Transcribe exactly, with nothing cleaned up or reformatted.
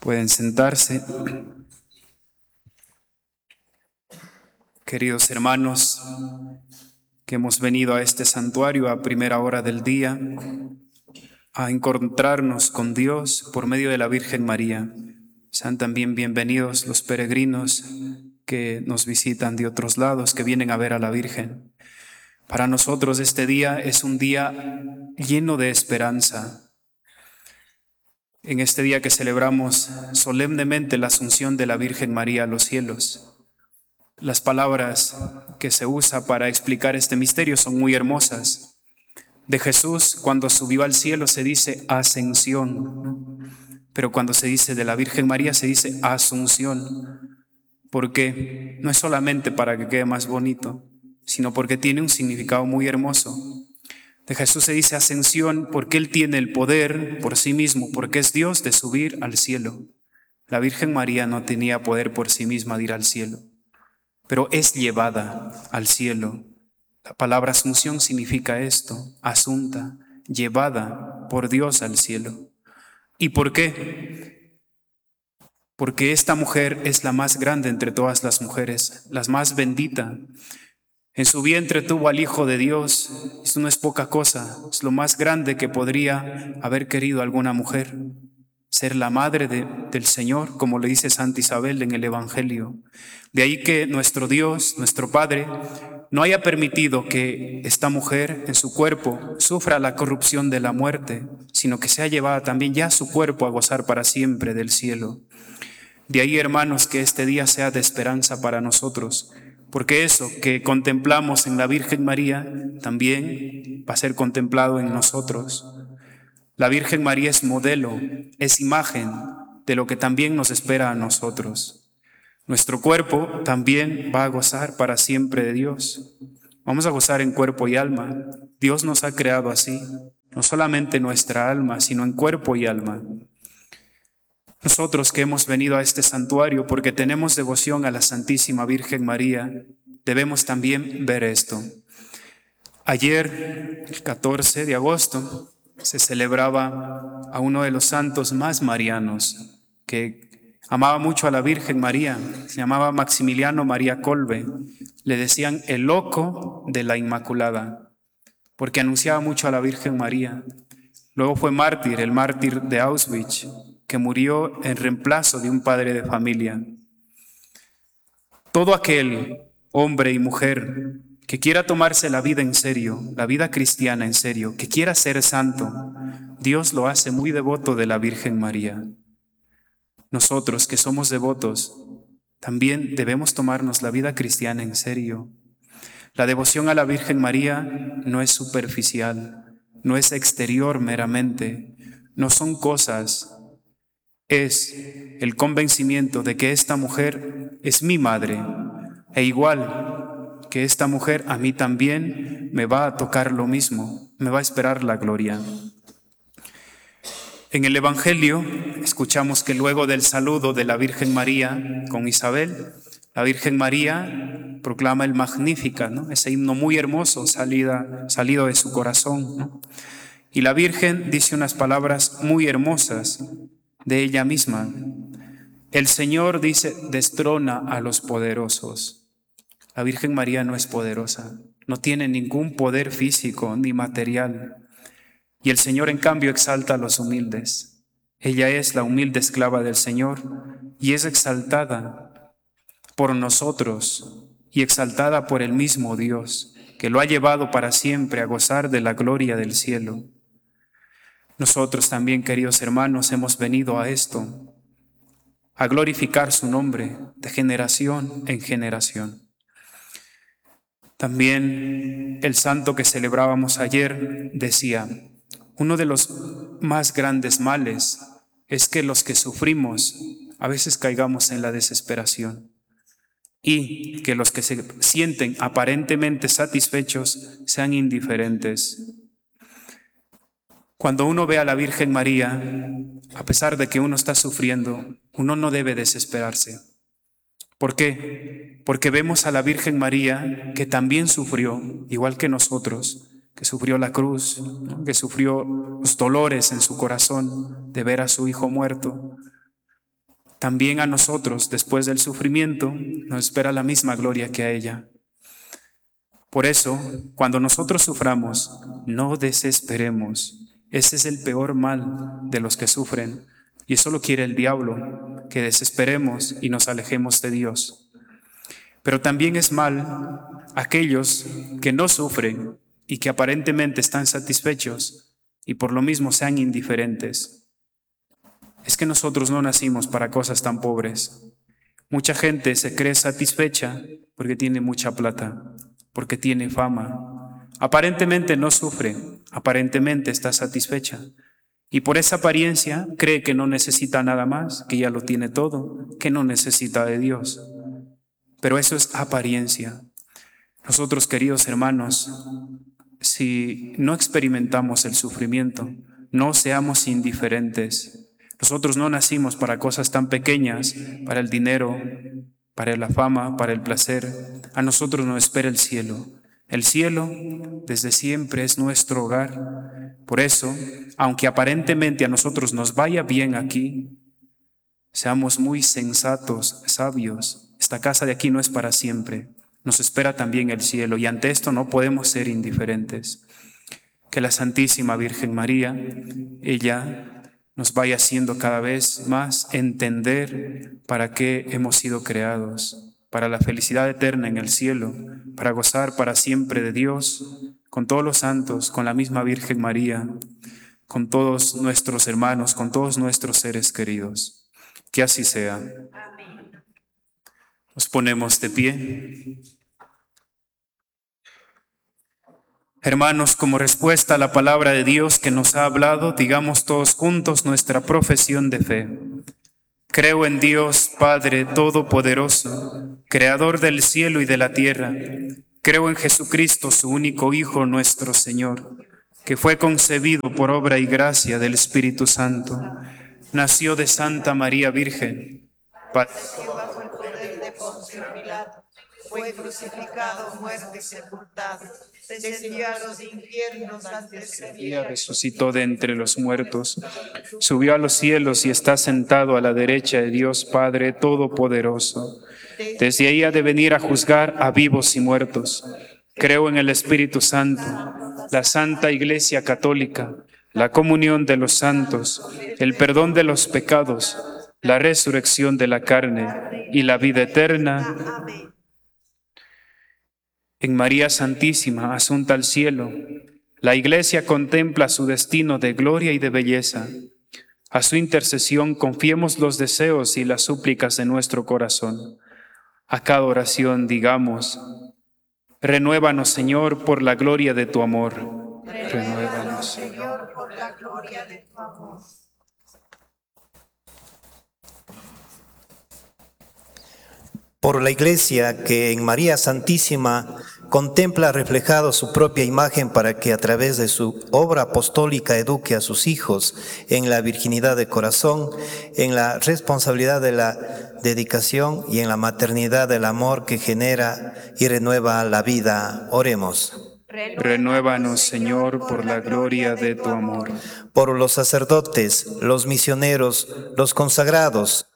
Pueden sentarse. Queridos hermanos, que hemos venido a este santuario a primera hora del día, a encontrarnos con Dios por medio de la Virgen María. Sean también bienvenidos los peregrinos que nos visitan de otros lados, que vienen a ver a la Virgen. Para nosotros este día es un día lleno de esperanza. En este día que celebramos solemnemente la Asunción de la Virgen María a los cielos, las palabras que se usa para explicar este misterio son muy hermosas. De Jesús, cuando subió al cielo, se dice ascensión, pero cuando se dice de la Virgen María, se dice asunción, porque no es solamente para que quede más bonito, sino porque tiene un significado muy hermoso. De Jesús se dice ascensión porque Él tiene el poder por sí mismo, porque es Dios, de subir al cielo. La Virgen María no tenía poder por sí misma de ir al cielo, pero es llevada al cielo. La palabra asunción significa esto, asunta, llevada por Dios al cielo. ¿Y por qué? Porque esta mujer es la más grande entre todas las mujeres, la más bendita. En su vientre tuvo al Hijo de Dios. Esto no es poca cosa, es lo más grande que podría haber querido alguna mujer. Ser la madre de, del Señor, como le dice Santa Isabel en el Evangelio. De ahí que nuestro Dios, nuestro Padre, no haya permitido que esta mujer en su cuerpo sufra la corrupción de la muerte, sino que sea llevada también ya su cuerpo a gozar para siempre del cielo. De ahí, hermanos, que este día sea de esperanza para nosotros, porque eso que contemplamos en la Virgen María también va a ser contemplado en nosotros. La Virgen María es modelo, es imagen de lo que también nos espera a nosotros. Nuestro cuerpo también va a gozar para siempre de Dios. Vamos a gozar en cuerpo y alma. Dios nos ha creado así, no solamente nuestra alma, sino en cuerpo y alma. Nosotros que hemos venido a este santuario porque tenemos devoción a la Santísima Virgen María, debemos también ver esto. Ayer, el catorce de agosto, se celebraba a uno de los santos más marianos, que amaba mucho a la Virgen María, se llamaba Maximiliano María Kolbe. Le decían el loco de la Inmaculada, porque anunciaba mucho a la Virgen María. Luego fue mártir, el mártir de Auschwitz, que murió en reemplazo de un padre de familia. Todo aquel hombre y mujer que quiera tomarse la vida en serio, la vida cristiana en serio, que quiera ser santo, Dios lo hace muy devoto de la Virgen María. Nosotros que somos devotos, también debemos tomarnos la vida cristiana en serio. La devoción a la Virgen María no es superficial, no es exterior meramente, no son cosas. Es el convencimiento de que esta mujer es mi madre, e igual que esta mujer a mí también me va a tocar lo mismo, me va a esperar la gloria. En el Evangelio escuchamos que luego del saludo de la Virgen María con Isabel, la Virgen María proclama el Magníficat, ¿no? Ese himno muy hermoso salida, salido de su corazón, ¿no? Y la Virgen dice unas palabras muy hermosas de ella misma. El Señor dice, destrona a los poderosos. La Virgen María no es poderosa, no tiene ningún poder físico ni material. Y el Señor, en cambio, exalta a los humildes. Ella es la humilde esclava del Señor y es exaltada por nosotros y exaltada por el mismo Dios, que lo ha llevado para siempre a gozar de la gloria del cielo. Nosotros también, queridos hermanos, hemos venido a esto, a glorificar su nombre de generación en generación. También el santo que celebrábamos ayer decía, uno de los más grandes males es que los que sufrimos a veces caigamos en la desesperación y que los que se sienten aparentemente satisfechos sean indiferentes. Cuando uno ve a la Virgen María, a pesar de que uno está sufriendo, uno no debe desesperarse. ¿Por qué? Porque vemos a la Virgen María que también sufrió, igual que nosotros, que sufrió la cruz, ¿no? Que sufrió los dolores en su corazón de ver a su hijo muerto. también a nosotros, después del sufrimiento, nos espera la misma gloria que a ella. Por eso, cuando nosotros suframos, no desesperemos. Ese es el peor mal de los que sufren, y eso lo quiere el diablo, que desesperemos y nos alejemos de Dios. Pero también es mal aquellos que no sufren y que aparentemente están satisfechos y por lo mismo sean indiferentes. Es que nosotros no nacimos para cosas tan pobres. Mucha gente se cree satisfecha porque tiene mucha plata, porque tiene fama. Aparentemente no sufre, aparentemente está satisfecha. Y por esa apariencia cree que no necesita nada más, que ya lo tiene todo, que no necesita de Dios. Pero eso es apariencia. Nosotros, queridos hermanos, si no experimentamos el sufrimiento, no seamos indiferentes. Nosotros no nacimos para cosas tan pequeñas, para el dinero, para la fama, para el placer. A nosotros nos espera el cielo. El cielo desde siempre es nuestro hogar. Por eso, aunque aparentemente a nosotros nos vaya bien aquí, seamos muy sensatos, sabios. Esta casa de aquí no es para siempre. Nos espera también el cielo y ante esto no podemos ser indiferentes. Que la Santísima Virgen María, ella nos vaya haciendo cada vez más entender para qué hemos sido creados, para la felicidad eterna en el cielo, para gozar para siempre de Dios, con todos los santos, con la misma Virgen María, con todos nuestros hermanos, con todos nuestros seres queridos. Que así sea. Nos ponemos de pie. Hermanos, como respuesta a la palabra de Dios que nos ha hablado, digamos todos juntos nuestra profesión de fe. Creo en Dios, Padre Todopoderoso, Creador del cielo y de la tierra. Creo en Jesucristo, su único Hijo, nuestro Señor, que fue concebido por obra y gracia del Espíritu Santo. Nació de Santa María Virgen. Padeció bajo el poder de Poncio Pilato. Fue crucificado, muerto y sepultado. Descendió a los infiernos al tercer día. Resucitó de entre los muertos. Subió a los cielos y está sentado a la derecha de Dios Padre Todopoderoso. Desde ahí ha de venir a juzgar a vivos y muertos. Creo en el Espíritu Santo, la Santa Iglesia Católica, la comunión de los santos, el perdón de los pecados, la resurrección de la carne y la vida eterna. Amén. En María Santísima, asunta al cielo, la Iglesia contempla su destino de gloria y de belleza. A su intercesión confiemos los deseos y las súplicas de nuestro corazón. A cada oración digamos: renuévanos, Señor, por la gloria de tu amor. Renuévanos, Señor, por la gloria de tu amor. Por la Iglesia que en María Santísima contempla reflejado su propia imagen para que a través de su obra apostólica eduque a sus hijos en la virginidad de corazón, en la responsabilidad de la dedicación y en la maternidad del amor que genera y renueva la vida. Oremos. Renuévanos, Señor, por la gloria de tu amor. Por los sacerdotes, los misioneros, los consagrados,